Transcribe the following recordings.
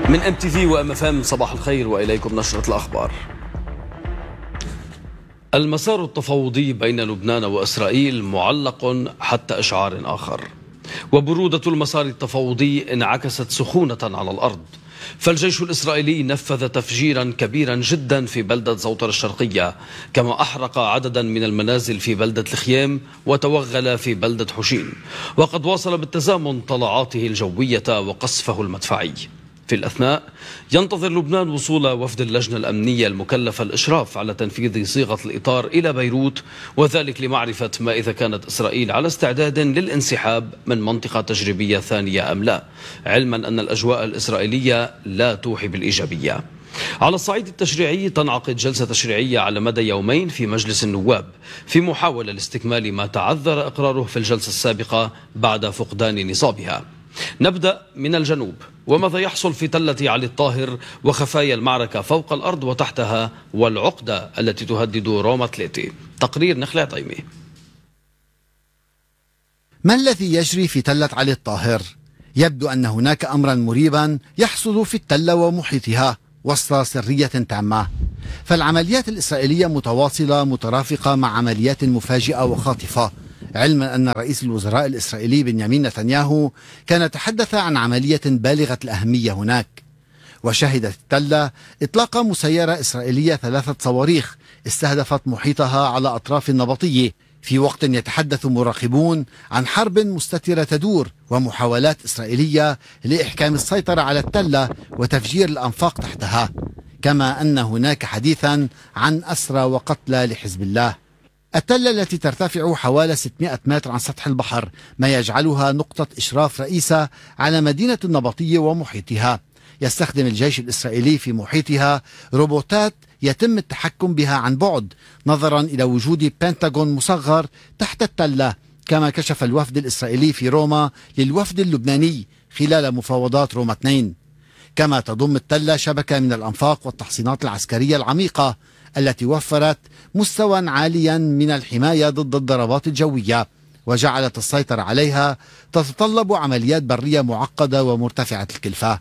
من MTV وMFM صباح الخير وإليكم نشرة الأخبار. المسار التفاوضي بين لبنان وإسرائيل معلق حتى إشعار آخر، وبرودة المسار التفاوضي انعكست سخونة على الأرض، فالجيش الإسرائيلي نفذ تفجيرا كبيرا جدا في بلدة زوطر الشرقية، كما أحرق عددا من المنازل في بلدة الخيام وتوغل في بلدة حشين، وقد واصل بالتزامن طلعاته الجوية وقصفه المدفعي. في الأثناء ينتظر لبنان وصول وفد اللجنة الأمنية المكلفة الإشراف على تنفيذ صيغة الإطار إلى بيروت، وذلك لمعرفة ما إذا كانت إسرائيل على استعداد للانسحاب من منطقة تجريبية ثانية أم لا، علما أن الأجواء الإسرائيلية لا توحي بالإيجابية. على الصعيد التشريعي تنعقد جلسة تشريعية على مدى يومين في مجلس النواب في محاولة لاستكمال ما تعذر إقراره في الجلسة السابقة بعد فقدان نصابها. نبدأ من الجنوب، وماذا يحصل في تلة علي الطاهر وخفايا المعركة فوق الأرض وتحتها والعقدة التي تهدد روما 3. تقرير نخلة عطيمي. ما الذي يجري في تلة علي الطاهر؟ يبدو أن هناك أمرا مريبا يحصل في التلة ومحيطها وسط سرية تامة، فالعمليات الإسرائيلية متواصلة مترافقة مع عمليات مفاجئة وخاطفة، علما أن رئيس الوزراء الإسرائيلي بنيامين نتنياهو كان تحدث عن عملية بالغة الأهمية هناك. وشهدت التلة إطلاق مسيرة إسرائيلية 3 صواريخ استهدفت محيطها على أطراف النبطية، في وقت يتحدث مراقبون عن حرب مستترة تدور ومحاولات إسرائيلية لإحكام السيطرة على التلة وتفجير الأنفاق تحتها، كما أن هناك حديثا عن أسرى وقتلى لحزب الله. التلة التي ترتفع حوالي 600 متر عن سطح البحر، ما يجعلها نقطة إشراف رئيسة على مدينة النبطية ومحيطها. يستخدم الجيش الإسرائيلي في محيطها روبوتات يتم التحكم بها عن بعد، نظرا إلى وجود بنتاغون مصغر تحت التلة، كما كشف الوفد الإسرائيلي في روما للوفد اللبناني خلال مفاوضات روما 2. كما تضم التلة شبكة من الأنفاق والتحصينات العسكرية العميقة التي وفرت مستوى عاليا من الحماية ضد الضربات الجوية، وجعلت السيطرة عليها تتطلب عمليات برية معقدة ومرتفعة الكلفة.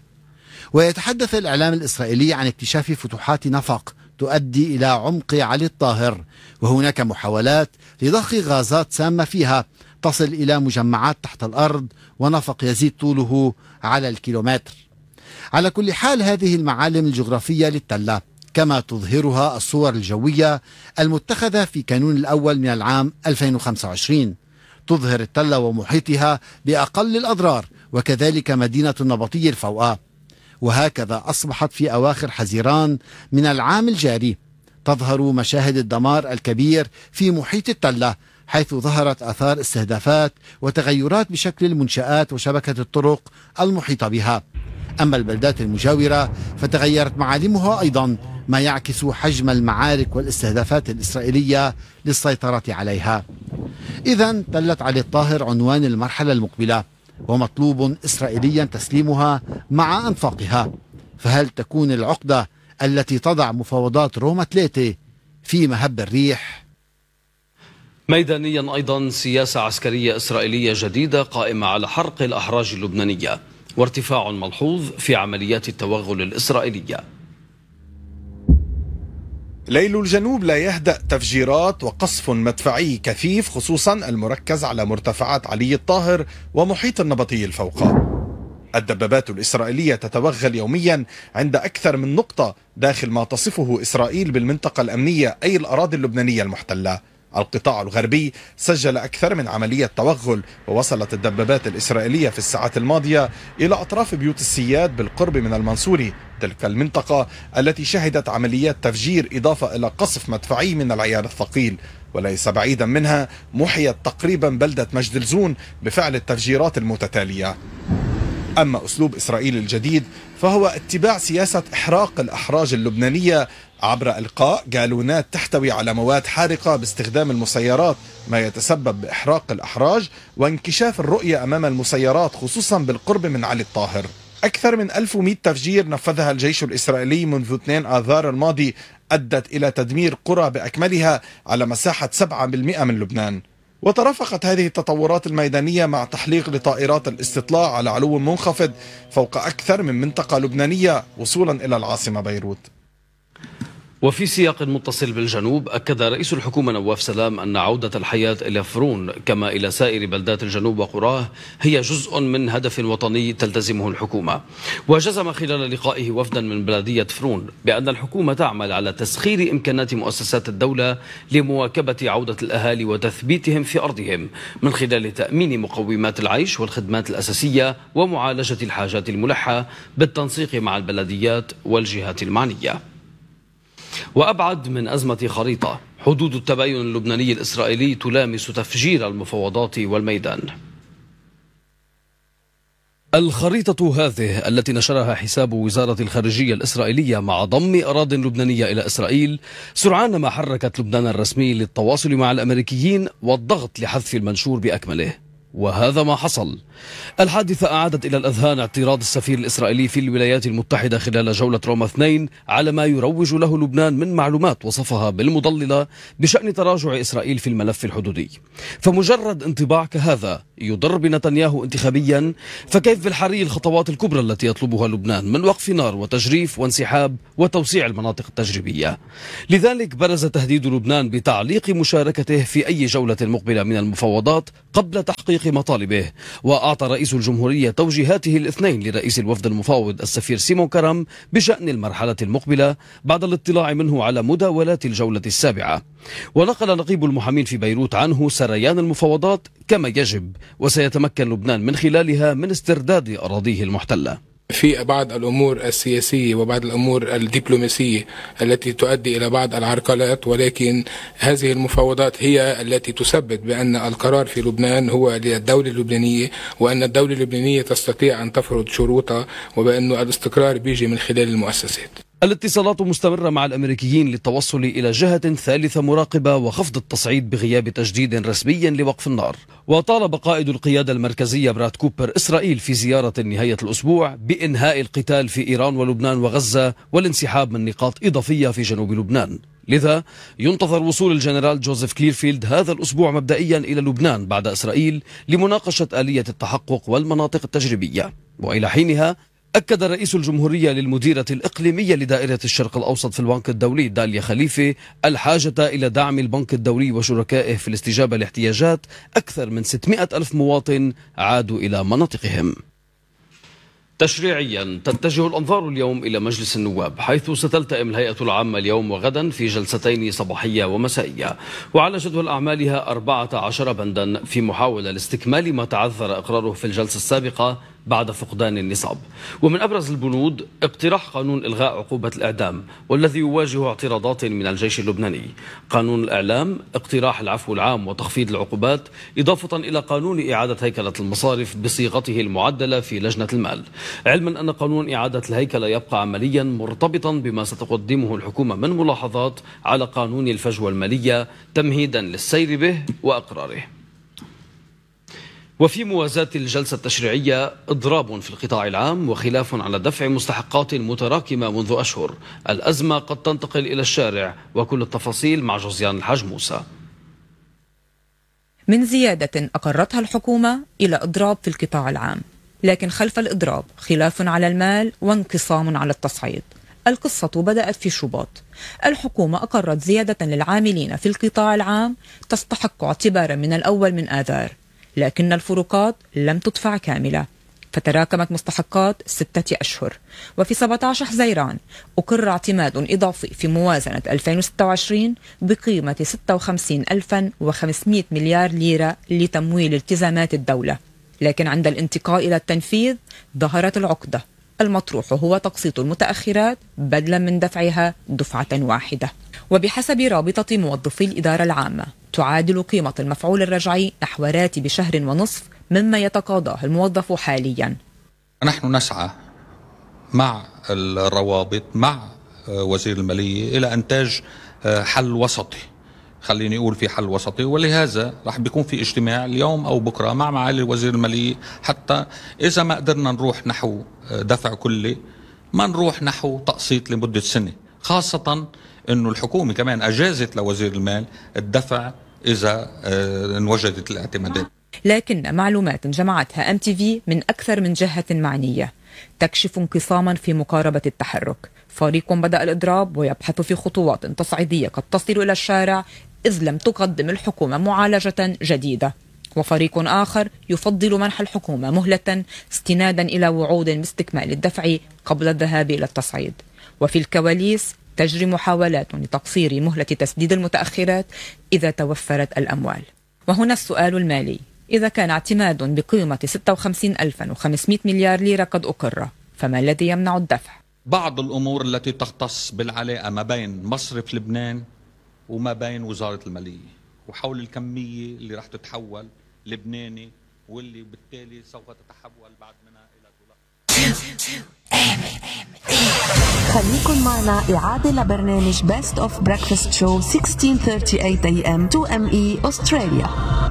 ويتحدث الإعلام الإسرائيلي عن اكتشاف فتوحات نفق تؤدي إلى عمق علي الطاهر، وهناك محاولات لضخ غازات سامة فيها تصل إلى مجمعات تحت الأرض، ونفق يزيد طوله على الكيلومتر. على كل حال، هذه المعالم الجغرافية للتلة كما تظهرها الصور الجوية المتخذة في كانون الأول من العام 2025 تظهر التلة ومحيطها بأقل الأضرار، وكذلك مدينة النبطية الفوقاء. وهكذا أصبحت في أواخر حزيران من العام الجاري تظهر مشاهد الدمار الكبير في محيط التلة، حيث ظهرت آثار استهدافات وتغيرات بشكل المنشآت وشبكة الطرق المحيطة بها. أما البلدات المجاورة فتغيرت معالمها أيضا، ما يعكس حجم المعارك والاستهدافات الإسرائيلية للسيطرة عليها. إذن تلة علي الطاهر عنوان المرحلة المقبلة، ومطلوب إسرائيليا تسليمها مع أنفاقها. فهل تكون العقدة التي تضع مفاوضات روما 3 في مهب الريح؟ ميدانيا أيضا سياسة عسكرية إسرائيلية جديدة قائمة على حرق الأحراج اللبنانية، وارتفاع ملحوظ في عمليات التوغل الإسرائيلية. ليل الجنوب لا يهدأ، تفجيرات وقصف مدفعي كثيف، خصوصا المركز على مرتفعات علي الطاهر ومحيط النبطي الفوقاء. الدبابات الإسرائيلية تتوغل يوميا عند أكثر من نقطة داخل ما تصفه إسرائيل بالمنطقة الأمنية، أي الأراضي اللبنانية المحتلة. القطاع الغربي سجل أكثر من عملية توغل، ووصلت الدبابات الإسرائيلية في الساعات الماضية إلى أطراف بيوت السياد بالقرب من المنصوري، تلك المنطقة التي شهدت عمليات تفجير إضافة إلى قصف مدفعي من العيار الثقيل. وليس بعيدا منها محيت تقريبا بلدة مجدلزون بفعل التفجيرات المتتالية. أما أسلوب إسرائيل الجديد فهو اتباع سياسة إحراق الأحراج اللبنانية عبر إلقاء جالونات تحتوي على مواد حارقة باستخدام المسيرات، ما يتسبب بإحراق الأحراج وانكشاف الرؤية أمام المسيرات، خصوصا بالقرب من علي الطاهر. أكثر من 1100 تفجير نفذها الجيش الإسرائيلي منذ 2 آذار الماضي، أدت إلى تدمير قرى بأكملها على مساحة 7% من لبنان. وترافقت هذه التطورات الميدانية مع تحليق لطائرات الاستطلاع على علو منخفض فوق أكثر من منطقة لبنانية وصولا إلى العاصمة بيروت. وفي سياق متصل بالجنوب، أكد رئيس الحكومة نواف سلام أن عودة الحياة إلى فرون كما إلى سائر بلدات الجنوب وقراه هي جزء من هدف وطني تلتزمه الحكومة. وجزم خلال لقائه وفدا من بلدية فرون بأن الحكومة تعمل على تسخير إمكانات مؤسسات الدولة لمواكبة عودة الأهالي وتثبيتهم في أرضهم من خلال تأمين مقومات العيش والخدمات الأساسية ومعالجة الحاجات الملحة بالتنسيق مع البلديات والجهات المعنية. وأبعد من أزمة خريطة، حدود التباين اللبناني الإسرائيلي تلامس تفجير المفاوضات والميدان. الخريطة هذه التي نشرها حساب وزارة الخارجية الإسرائيلية مع ضم أراضٍ لبنانية إلى إسرائيل سرعان ما حركت لبنان الرسمي للتواصل مع الأمريكيين والضغط لحذف المنشور بأكمله، وهذا ما حصل. الحادثة أعادت إلى الأذهان اعتراض السفير الإسرائيلي في الولايات المتحدة خلال جولة روما 2 على ما يروج له لبنان من معلومات وصفها بالمضللة بشأن تراجع إسرائيل في الملف الحدودي. فمجرد انطباع كهذا يضر بنتنياهو انتخابيا، فكيف بالحري الخطوات الكبرى التي يطلبها لبنان من وقف نار وتجريف وانسحاب وتوسيع المناطق التجريبية؟ لذلك برز تهديد لبنان بتعليق مشاركته في أي جولة مقبلة من المفاوضات قبل تحقيق مطالبه. وأعطى رئيس الجمهورية توجيهاته الاثنين لرئيس الوفد المفاوض السفير سيمون كرم بشأن المرحلة المقبلة بعد الاطلاع منه على مداولات الجولة السابعة. ونقل نقيب المحامين في بيروت عنه سريان المفاوضات كما يجب، وسيتمكن لبنان من خلالها من استرداد أراضيه المحتلة. في بعض الأمور السياسية وبعض الأمور الدبلوماسية التي تؤدي إلى بعض العرقلات، ولكن هذه المفاوضات هي التي تثبت بأن القرار في لبنان هو للدولة اللبنانية، وأن الدولة اللبنانية تستطيع أن تفرض شروطها، وبأن الاستقرار بيجي من خلال المؤسسات. الاتصالات مستمرة مع الأمريكيين للتوصل إلى جهة ثالثة مراقبة وخفض التصعيد بغياب تجديد رسمي لوقف النار. وطالب قائد القيادة المركزية براد كوبر إسرائيل في زيارة نهاية الأسبوع بإنهاء القتال في إيران ولبنان وغزة والانسحاب من نقاط إضافية في جنوب لبنان. لذا ينتظر وصول الجنرال جوزيف كليرفيلد هذا الأسبوع مبدئيا إلى لبنان بعد إسرائيل لمناقشة آلية التحقق والمناطق التجريبية. وإلى حينها أكد رئيس الجمهورية للمديرة الإقليمية لدائرة الشرق الأوسط في البنك الدولي داليا خليفة الحاجة إلى دعم البنك الدولي وشركائه في الاستجابة لاحتياجات أكثر من 600 ألف مواطن عادوا إلى مناطقهم. تشريعيا تتجه الأنظار اليوم إلى مجلس النواب، حيث ستلتئم الهيئة العامة اليوم وغدا في جلستين صباحية ومسائية، وعلى جدول أعمالها 14 بندا في محاولة لاستكمال ما تعذر إقراره في الجلسة السابقة بعد فقدان النصاب. ومن أبرز البنود اقتراح قانون إلغاء عقوبة الإعدام والذي يواجه اعتراضات من الجيش اللبناني، قانون الإعلام، اقتراح العفو العام وتخفيض العقوبات، إضافة إلى قانون إعادة هيكلة المصارف بصيغته المعدلة في لجنة المال، علما أن قانون إعادة الهيكلة يبقى عمليا مرتبطا بما ستقدمه الحكومة من ملاحظات على قانون الفجوة المالية تمهيدا للسير به وأقراره. وفي موازاة الجلسة التشريعية إضراب في القطاع العام وخلاف على دفع مستحقات متراكمة منذ أشهر. الأزمة قد تنتقل إلى الشارع، وكل التفاصيل مع جوزيان الحاج موسى. من زيادة أقرتها الحكومة إلى إضراب في القطاع العام، لكن خلف الإضراب خلاف على المال وانقسام على التصعيد. القصة بدأت في شباط. الحكومة أقرت زيادة للعاملين في القطاع العام تستحق اعتبارا من الأول من آذار، لكن الفروقات لم تدفع كاملة، فتراكمت مستحقات 6 أشهر. وفي 17 حزيران أقر اعتماد إضافي في موازنة 2026 بقيمة 56,500 مليار ليرة لتمويل التزامات الدولة، لكن عند الانتقال إلى التنفيذ ظهرت العقدة. المطروح هو تقسيط المتأخرات بدلا من دفعها دفعة واحدة. وبحسب رابطة موظفي الإدارة العامة تعادل قيمة المفعول الرجعي نحو راتب شهر ونصف مما يتقاضاه الموظف حاليا. نحن نسعى مع الروابط مع وزير المالية إلى إنتاج حل وسطي، خليني أقول في حل وسطي، ولهذا رح بيكون في اجتماع اليوم أو بكرة مع معالي وزير المالية، حتى إذا ما قدرنا نروح نحو دفع كلي ما نروح نحو تقسيط لمدة سنة، خاصة أنه الحكومة كمان أجازت لوزير المال الدفع إذا انوجدت الاعتمادات. لكن معلومات جمعتها MTV من أكثر من جهة معنية تكشف انقساما في مقاربة التحرك. فريق بدأ الإضراب ويبحث في خطوات تصعيدية قد تصل إلى الشارع إذ لم تقدم الحكومة معالجة جديدة، وفريق آخر يفضل منح الحكومة مهلة استنادا إلى وعود باستكمال الدفع قبل الذهاب إلى التصعيد. وفي الكواليس تجري محاولات لتقصير مهلة تسديد المتأخرات إذا توفرت الأموال. وهنا السؤال المالي: إذا كان اعتماد بقيمة 56,500 مليار ليرة قد أقر، فما الذي يمنع الدفع؟ بعض الأمور التي تختص بالعلاقة ما بين مصرف لبنان وما بين وزارة المالية، وحول الكمية اللي راح تتحول لبناني واللي بالتالي سوف تتحول بعد منها إلى دولار. خليكن معنا إعادة لبرنامج Best of Breakfast Show 16:38 AM 2ME أستراليا.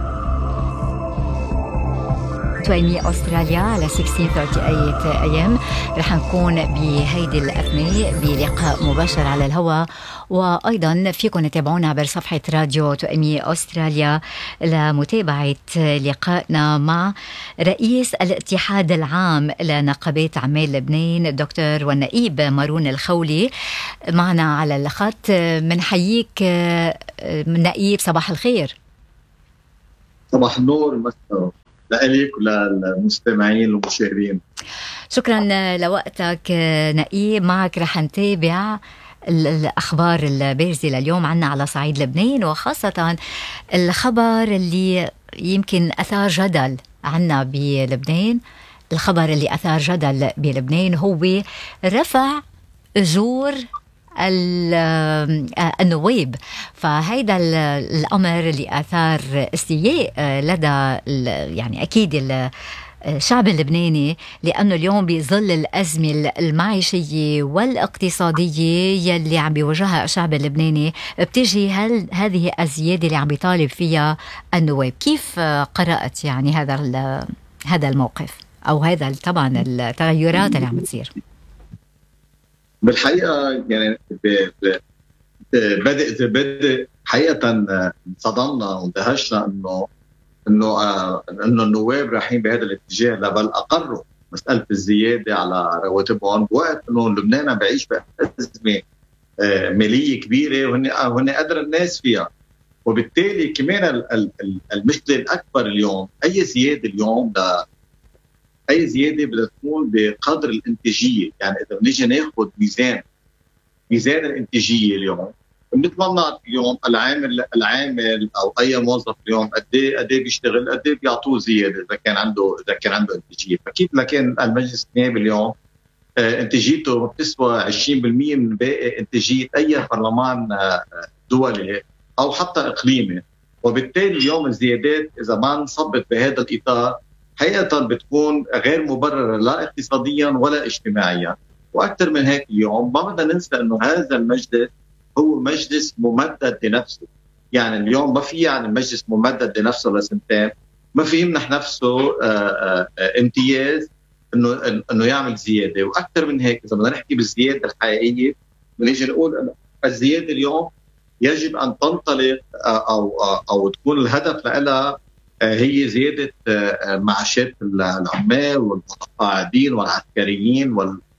2ME أستراليا على 16:38 AM. رح نكون بهيدي الأثناء بلقاء مباشر على الهواء، وأيضا فيكم تتابعونا عبر صفحة راديو 2ME أستراليا لمتابعة لقائنا مع رئيس الاتحاد العام لنقابات عمال لبنان الدكتور والنائب مارون الخولي معنا على الخط. منحييك نائب، صباح الخير. صباح النور مساء لك وللمستمعين والمشاهدين. شكرا لوقتك نائب. معك رح نتابع الأخبار البارزة لليوم عنا على صعيد لبنان، وخاصة الخبر اللي يمكن أثار جدل عنا بلبنان. الخبر اللي أثار جدل بلبنان هو رفع أجور النواب. فهيدا الأمر اللي أثار استياء لدى يعني أكيد الشعب اللبناني، لأنه اليوم بظل الأزمة المعيشية والاقتصادية يلي عم بيواجهها الشعب اللبناني بتجي هذه الزيادة اللي عم بيطالب فيها النواب. كيف قرأت يعني هذا الموقف أو هذا طبعا التغيرات اللي عم تصير؟ بالحقيقة يعني بدء حقيقة صدمنا واندهشنا انه النواب رايحين بهذا الاتجاه، بل اقروا مسألة الزيادة على رواتبهم بوقت انه لبنان عم بيعيش بأزمة مالية كبيرة وهن قدر الناس فيها. وبالتالي كمان المشكلة الأكبر اليوم أي زيادة بدها تكون بقدر الانتاجية. يعني إذا بنيجي ناخذ ميزان الانتاجية اليوم، بنتمنى اليوم العامل أو أي موظف اليوم قد ايه بيشتغل، قد ايه بيعطوه زيادة إذا كان عنده انتاجية. فكيف لكن المجلس النيابي اليوم انتاجيته بتسوى 20% من باقي انتاجية أي برلمان دولي أو حتى إقليمي. وبالتالي اليوم الزيادات إذا ما انصبت بهذا الإطار حقيقة بتكون غير مبررة لا اقتصاديا ولا اجتماعيا. وأكثر من هيك اليوم ما بدنا ننسى أنه هذا المجلس هو مجلس ممدد لنفسه. يعني اليوم ما في يعني مجلس ممدد لنفسه لسنتين، ما في يمنح نفسه امتياز انه يعمل زياده. واكثر من هيك اذا بدنا نحكي بالزياده الحقيقيه بنيجي نقول أن الزياده اليوم يجب ان تنطلق او تكون الهدف لها هي زياده معاشات العمال والمتقاعدين والعسكريين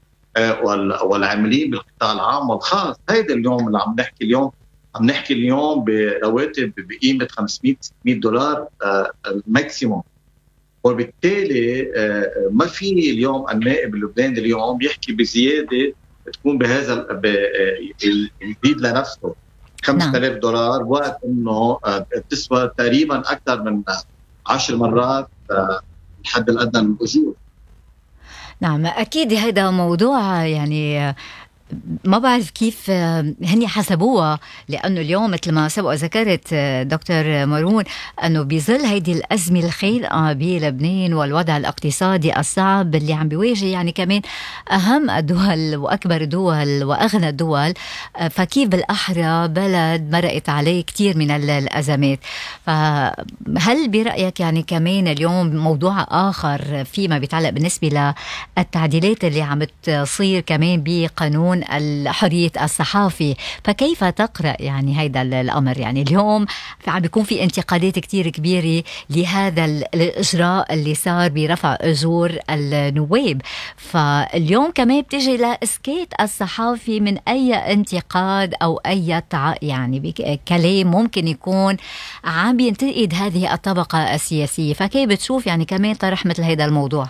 والعاملين بالقطاع العام والخاص. هيدا اليوم اللي عم نحكي اليوم برواتب بقيمه $500-600 الماكسيموم. وبالتالي ما في اليوم النائب اللبناني اليوم يحكي بزياده تكون بهذا يزيد لنفسه $5,000 وقت انه بتسوى تقريبا اكثر من 10 مرات الحد الادنى للاجور. نعم أكيد هذا موضوع يعني ما بعرف كيف هني حسبوها، لأنه اليوم مثل ما سبق ذكرت دكتور مارون أنه بظل هيدي الأزمة الخانقة بلبنان والوضع الاقتصادي الصعب اللي عم بيواجه يعني كمان أهم الدول وأكبر الدول وأغنى الدول، فكيف بالأحرى بلد مرقت عليه كتير من الأزمات. فهل برأيك يعني كمان اليوم موضوع آخر فيما بيتعلق بالنسبة للتعديلات اللي عم تصير كمان بقانون يكون حرية الصحافي. فكيف تقرأ يعني هيدا الأمر؟ يعني اليوم عم بيكون في انتقادات كتير كبيرة لهذا الإجراء اللي صار برفع أجور النواب، فاليوم كمان بتجي لإسكات الصحافي من أي انتقاد أو أي يعني كلام ممكن يكون عم ينتقد هذه الطبقة السياسية. فكيف بتشوف يعني كمان طرح مثل هذا الموضوع؟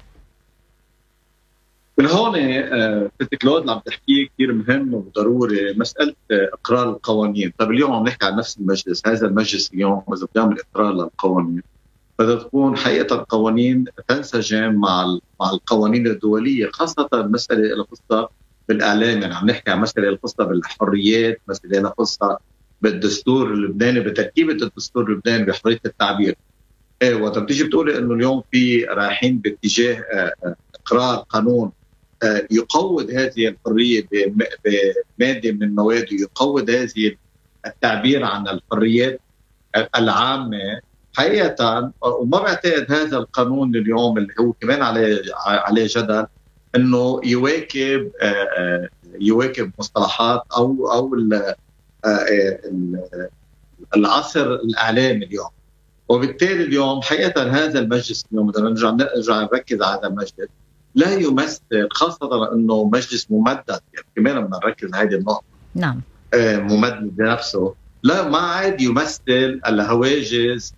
من هون ست كلود اللي عم تحكيه كثير مهم وضروري، مسألة إقرار القوانين. طيب اليوم عم نحكي عن نفس المجلس، هذا المجلس اليوم إذا بيعمل إقرار للقوانين بدها تكون حقيقة القوانين تنسجم مع القوانين الدولية، خاصة المسألة اللي خاصة بالإعلام. يعني عم نحكي عن مسألة اللي خاصة بالحريات، مسألة اللي خاصة بالدستور اللبناني، بتركيبة الدستور اللبناني، بحرية التعبير. وقت بتيجي بتقولي إنه اليوم في رايحين باتجاه إقرار قانون يقوض هذه الحرية بمادة من مواده، يقوض هذه التعبير عن الحريات العامة حقيقة. وما بعتقد هذا القانون اليوم اللي هو كمان عليه جدل انه يواكب مصطلحات او العصر الاعلامي اليوم. وبالتالي اليوم حقيقة هذا المجلس اليوم بدنا نرجع نركز على هذا المجلس، لا يمثل، خاصة انه مجلس ممدد، يعني كمان بدنا نركز على هذه النقطة. نعم. ممدد بنفسه، لا ما عاد يمثل الهواجس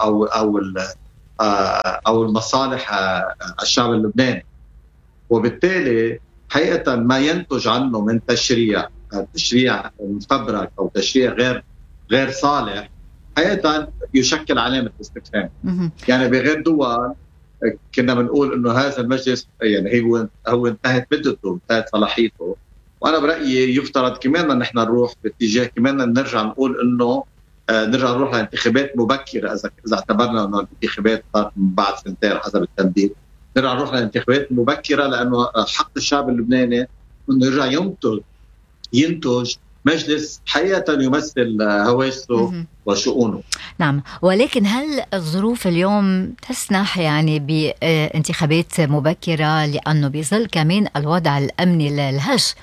او المصالح الشعب اللبناني. وبالتالي حقيقة ما ينتج عنه من تشريع مفبرك او تشريع غير صالح حقيقة يشكل علامة استفهام. يعني بغير دول كنا بنقول انه هذا المجلس يعني هو انتهت مدته، انتهت صلاحيته. وانا برايي يفترض كمان نحن نروح باتجاه كمان نرجع نقول انه نرجع نروح لانتخابات مبكره، اذا اعتبرنا انه الانتخابات صارت من بعد سنتين حسب التمديد، نرجع نروح لانتخابات مبكره، لانه حق الشعب اللبناني انه يرجع ينتج مجلس حقيقة يمثل هواجسه وشؤونه. نعم، ولكن هل الظروف اليوم تسنح يعني بانتخابات مبكرة؟ لأنه بيظل كمان الوضع الأمني الهش،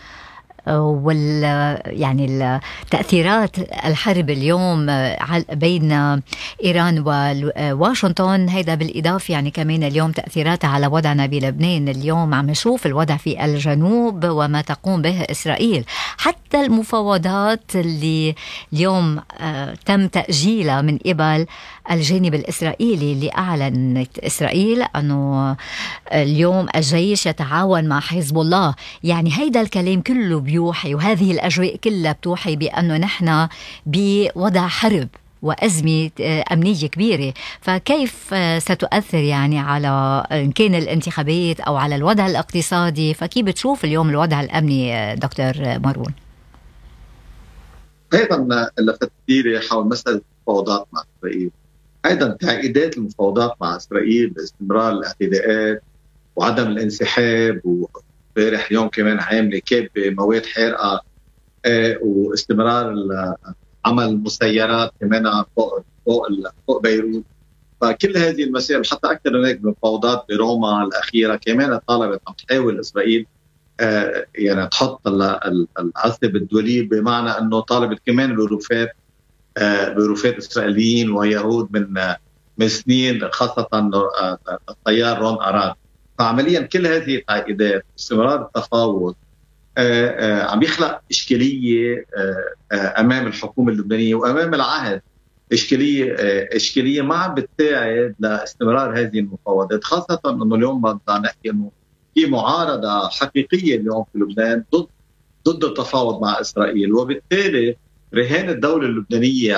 يعني تأثيرات الحرب اليوم بين إيران وواشنطن، هيدا بالإضافة يعني كمان اليوم تأثيراتها على وضعنا بلبنان. اليوم عم نشوف الوضع في الجنوب وما تقوم به إسرائيل، حتى المفاوضات اللي اليوم تم تأجيلها من قبل الجانب الإسرائيلي، اللي أعلنت إسرائيل أنه اليوم الجيش يتعاون مع حزب الله. يعني هيدا الكلام كله بيوحي، وهذه الأجواء كلها بتوحي بأنه نحن بوضع حرب وأزمة أمنية كبيرة. فكيف ستؤثر يعني على إن كان الانتخابات أو على الوضع الاقتصادي؟ فكيف بتشوف اليوم الوضع الأمني دكتور مارون؟ أيضا لفت كثير حول مسألة المفاوضات مع إسرائيل. أيضا تعقيدات المفاوضات مع إسرائيل باستمرار الاعتداءات وعدم الانسحاب، وبارح اليوم كمان عامله كابه مواد حارقه، واستمرار عمل المسيرات كمان فوق بيروت. فكل هذه المسائل، حتى اكثر من هيك المفاوضات بروما الاخيره كمان طالبت عم تحاول اسرائيل يعني تحط العصب الدولي، بمعنى انه طالبت كمان بروفات اسرائيليين ويهود من سنين، خاصه الطيار رون أراد. فعمليا كل هذه التعقيدات استمرار التفاوض عم يخلق إشكالية أمام الحكومة اللبنانية وأمام العهد، إشكالية ما عم بتساعد لاستمرار هذه المفاوضات، خاصة أنه اليوم بدنا نحكي أنه في معارضة حقيقية اليوم في لبنان ضد التفاوض مع إسرائيل. وبالتالي رهان الدولة اللبنانية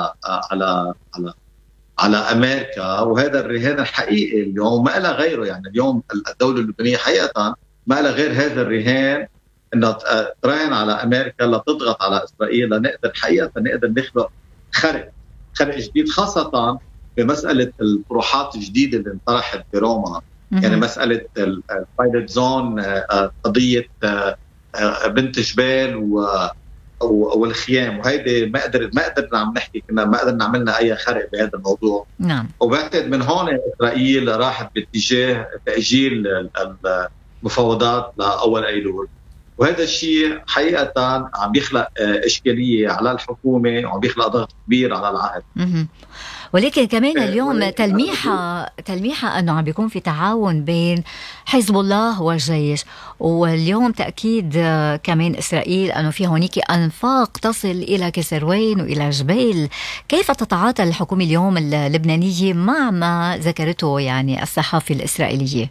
على أمريكا، وهذا الرهان الحقيقي اليوم ما لها غيره. يعني اليوم الدولة اللبنانية حقيقة ما لها غير هذا الرهان، أنها تراهن على أمريكا لتضغط على إسرائيل، لنقدر حقيقة نخلق خرق جديد، خاصة بمسألة الطروحات الجديدة اللي انطرحت بروما. يعني مسألة البايلوت زون، قضية بنت جبال والخيام، وهيدي ما قدرنا عم نحكي، ما قدرنا عملنا اي خرق بهذا الموضوع. نعم. وبعتقد من هون اسرائيل راحت باتجاه تاجيل المفاوضات لاول ايلول. وهذا الشيء حقيقة عم يخلق إشكالية على الحكومة وعم يخلق ضغط كبير على العهد. ولكن كمان اليوم تلميحة أنه عم بيكون في تعاون بين حزب الله والجيش، واليوم تأكيد كمان إسرائيل أنه في هونيك أنفاق تصل إلى كسروين وإلى جبيل. كيف تتعاطى الحكومة اليوم اللبنانية مع ما ذكرته يعني الصحافة الإسرائيلية؟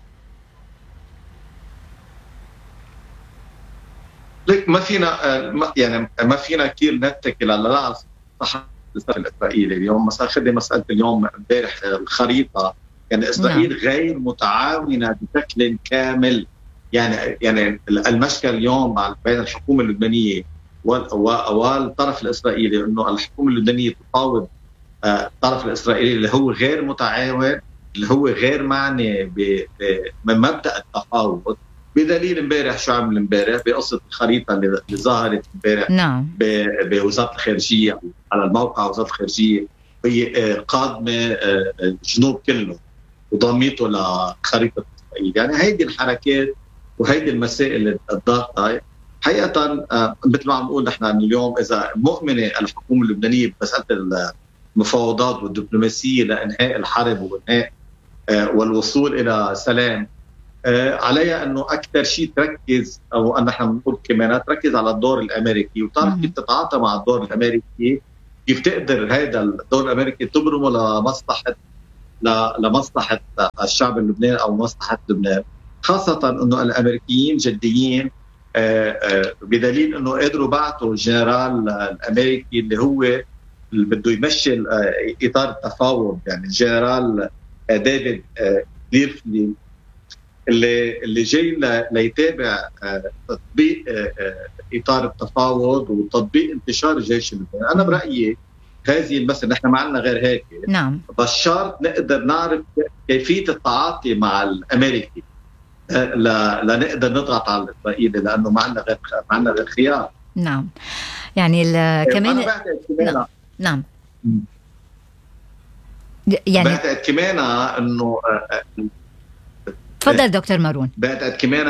لك ما فينا كثير نتكل على الصحافة الإسرائيلي. اليوم خدي مسألة اليوم امبارح الخريطة، يعني إسرائيل غير متعاونة بشكل كامل. يعني المشكلة اليوم بين الحكومة اللبنانية والطرف الإسرائيلي إنه الحكومة اللبنانية تفاوض الطرف الإسرائيلي اللي هو غير متعاون، اللي هو غير معني بمبدأ التفاوض. بدليل امبارح شو عمل امبارح بقصة الخريطة اللي ظهرت امبارح بوزارة الخارجية على الموقع وزارة الخارجية، هي قادمة الجنوب كله وضميته لخريطة إسرائيل. يعني هيدي الحركات وهيدي المسائل الضغطة حقيقة مثل ما عم نقول نحن اليوم إذا مؤمنة الحكومة اللبنانية بمسألة المفاوضات والدبلوماسية لإنهاء الحرب وإنهاء والوصول إلى سلام، عليها انه اكثر شيء تركز او ان احنا بنقول كمان تركز على الدور الامريكي وتعرف كيف تتعاطى مع الدور الامريكي، كيف تقدر هذا الدور الامريكي تبرمه لمصلحه الشعب اللبناني او مصلحه لبنان، خاصه انه الامريكيين جديين، بدليل انه قدروا بعثوا الجنرال الامريكي اللي هو اللي بده يمشي اطار التفاوض، يعني الجنرال ديفيد كليرفلي اللي جاي ليتابع تطبيق إطار التفاوض وتطبيق انتشار الجيش اللبناني. أنا برأيي هذه المسألة نحن ما عندنا غير هيك. نعم. بس شرط نقدر نعرف كيفية التعاطي مع الأمريكي لنقدر نضغط على الإسرائيلي، لأنه ما عندنا غير خيار. نعم. يعني كمان نعم. يعني بعتقد كمان إنه تفضل دكتور مارون. بعتقد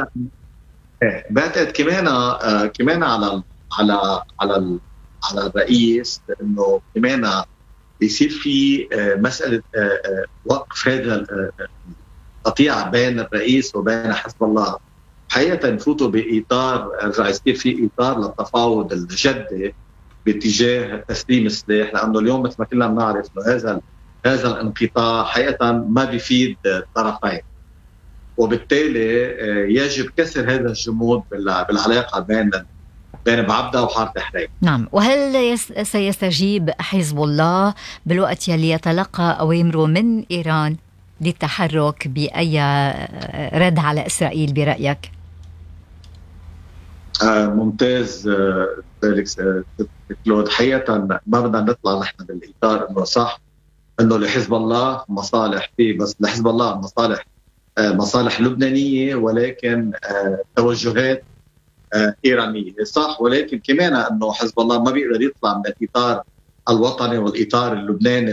كمان على الرئيس انه كمان يصير في مساله وقف هذا القطيعه بين الرئيس وبين حزب الله. حقيقه نفوتوا باطار يصير في اطار للتفاوض الجدي باتجاه تسليم السلاح، لانه اليوم مثل ما كلنا بنعرف انه هذا الانقطاع حقيقه ما بيفيد الطرفين، وبالتالي يجب كسر هذا الجمود بالعلاقة بين بعبدة وحارة حريق. نعم. وهل سيستجيب حزب الله بالوقت يلي يتلقى أوامره من إيران للتحرك بأي رد على إسرائيل برأيك؟ ممتاز فيليكس كلود. حقيقة ما بدنا نطلع نحن بالإطار إنه صح إنه لحزب الله مصالح فيه، بس لحزب الله مصالح لبنانية ولكن توجهات إيرانية صح، ولكن كمان أنه حزب الله ما بيقدر يطلع من الإطار الوطني والإطار اللبناني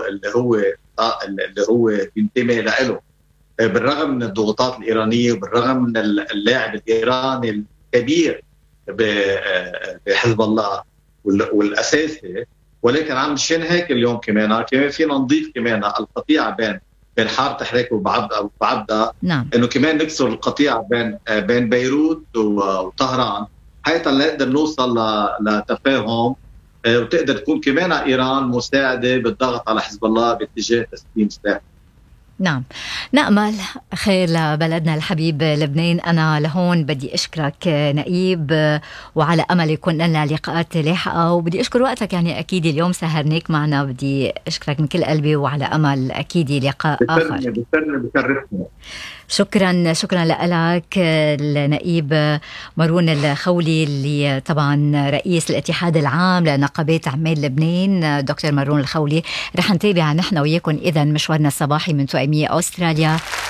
اللي هو بينتمي له، بالرغم من الضغوطات الإيرانية وبالرغم من اللاعب الإيراني الكبير بحزب الله والأساسي. ولكن عم مشان هيك اليوم كمان فينا نضيف كمان القطيعة بين حارة حريق وبعبدة. نعم. انه كمان نكسر القطيعة بين بيروت وطهران حتى نقدر نوصل لتفاهم، وتقدر تكون كمان ايران مساعدة بالضغط على حزب الله باتجاه تسليم سلاح. نعم. نأمل خير لبلدنا الحبيب لبنان. أنا لهون بدي أشكرك نقيب، وعلى أمل يكون لنا لقاءات لاحقة، وبدي أشكر وقتك. يعني أكيد اليوم سهرناك معنا، بدي أشكرك من كل قلبي، وعلى أمل أكيد لقاء آخر. بشرفني. شكرا لك النقيب مارون الخولي، اللي طبعا رئيس الاتحاد العام لنقابات عمال لبنان. دكتور مارون الخولي. رح نتابع نحن وياكم إذن مشوارنا الصباحي من توأمية أستراليا.